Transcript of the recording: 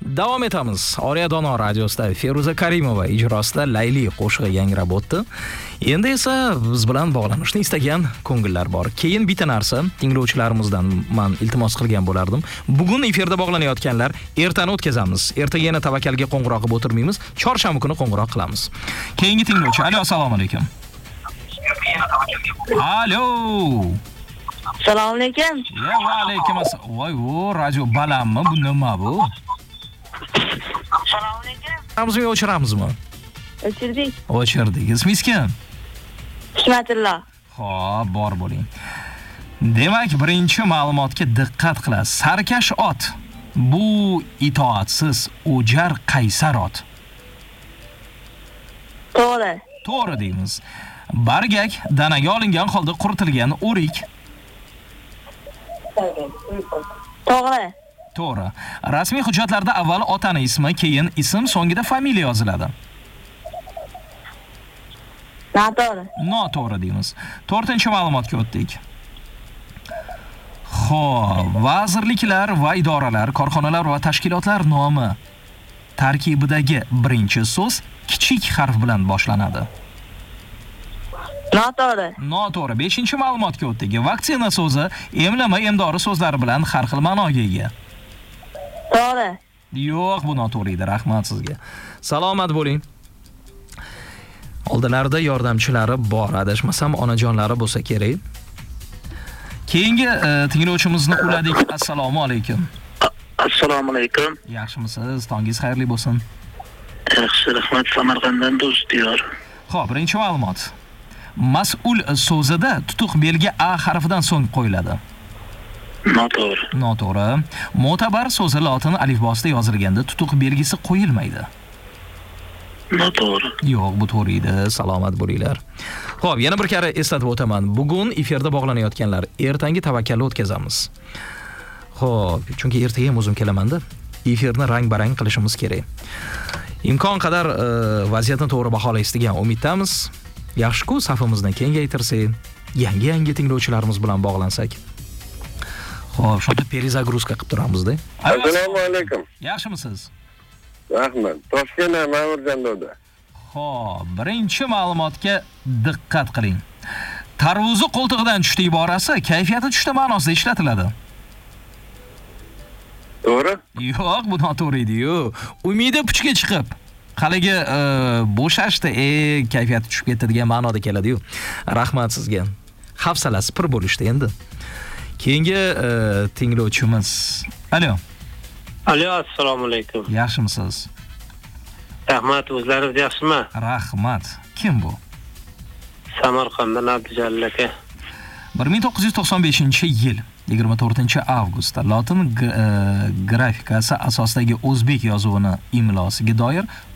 Davom etamiz. Oriya Dono radiosida Feruza Karimova ijrosida Layli qo'shig'i yangrab o'tdi. Endi esa biz bilan bog'lanishni istagan ko'ngillar bor. Keyin bitta narsa tinglovchilarimizdan men iltimos qilgan bo'lardim. Bugun efirda bog'lanayotganlar ertani o'tkazamiz. Ertaga yana tavakkalga qo'ng'iroq qilib o'tirmaymiz. Chorshanba kuni qo'ng'iroq qilamiz. Keyingi tinglovchi. Alo, assalomu alaykum. Alo. Assalomu alaykum. Va alaykum assalom. Voy, o radio balandmi? Bu nima bu? Assalomu alaykum. O'chiramizmi, o'chiramizmi? O'chirdik. O'chirdik. Ismingiz kim? Hikmatullo. Xo'p, bor bo'ling. Demak, birinchi ma'lumotga diqqat qilasiz. Sarkash ot. Bu itoatsiz, o'jar, qaysar ot. To'g'ri. To'g'ri deymiz. Bargak, danaga olingan holda quritilgan o'rik. To'g'ri. To'g'ri. Rasmiy hujjatlarda avval otaning ismi, keyin ism, so'ngida familiya yoziladi. Noto'g'ri. Noto'g'ri deymiz. 4-ma'lumotga o'tdik. Xo'p, vazirliklar va idoralar, korxonalar va tashkilotlar nomi tarkibidagi birinchi so'z kichik harf bilan boshlanadi. Noto'g'ri. Noto'g'ri. 5-ma'lumotga o'tdik. Vaksina so'zi emlama, emdori so'zlari bilan har xil ma'noga ega. To'g'ri. Yo'q, bu noto'g'ri edi. Rahmat sizga. Salomat bo'ling. Oldilarida yordamchilari bor, adashmasam onajonlari bo'lsa kerak. Keyingi tinglovchimizni uladik. Assalomu alaykum. Assalomu alaykum. Yaxshimisiz? Tongingiz xayrli bo'lsin. Yaxshi, rahmat. Samarqanddan Do'stdiyor. Xo'p, birinchi ma'lumot. Mas'ul so'zida tutuq belgi a harfidan so'ng qo'yiladi. Noto'g'ri. Noto'g'ri. Mo'tabar so'zi lotin alifbosida yozilganda tutuq belgisi qo'yilmaydi. Noto'g'ri. Yo'q, bu to'g'ri edi. Salomat bo'linglar. Xo'p, yana bir karra eslatib o'taman. Bugun efirda bog'lanayotganlar ertangi tavakkalni o'tkazamiz. Xo'p, chunki ertaga ham o'zim kelaman-da. Efirni rang-barang qilishimiz kerak. Imkon qadar vaziyatni to'g'ri baholaysiz degan umiddamiz. Yaxshi-ku, safimizni kengaytirsak, yangi tinglovchilarimiz bilan bog'lansak. Xo'p, shunda perizagruska qilib turamiz-da. Assalomu alaykum. Yaxshimisiz? Rahmat. Toshkent Ma'murjondoda. Xo'p, birinchi ma'lumotga diqqat qiling. Tarvuzi qo'ltig'idan tushdi iborasi kayfiyati tushdi ma'nosida ishlatiladi. To'g'ri? Yo'q, bu noto'g'ri edi-yu. Umidi puchga chiqib, qaligi bo'shashdi, kayfiyati tushib ketdi degan ma'noda keladi-yu. Rahmat sizga. Hafsalasi pir bo'lishdi endi. Keyingi tinglovchimiz. Alo. Alo, assalomu alaykum. Yaxshimisiz? Rahmat, o'zlaringiz yaxshimi? Rahmat. Kim bu? Samarqanddan Abdujalil aka. 1995-yil 24-avgustda lotin grafikasi asosidagi o'zbek yozuvining imlosiga doir